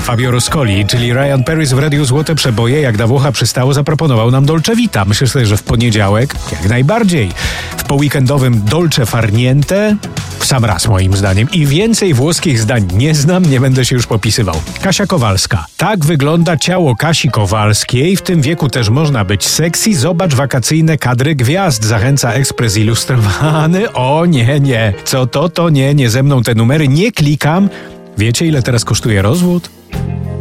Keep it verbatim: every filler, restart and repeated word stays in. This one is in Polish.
Fabio Ruscoli, czyli Ryan Paris w Radiu Złote Przeboje, jak na Włocha przystało, zaproponował nam Dolce Vita. Myślę sobie, że w poniedziałek jak najbardziej. W poweekendowym Dolce Farniente w sam raz moim zdaniem. I więcej włoskich zdań nie znam, nie będę się już popisywał. Kasia Kowalska. Tak wygląda ciało Kasi Kowalskiej. W tym wieku też można być sexy. Zobacz wakacyjne kadry gwiazd. Zachęca Ekspres Ilustrowany. O nie, nie. Co to, to nie, nie ze mną te numery. Nie klikam. Wiecie, ile teraz kosztuje rozwód?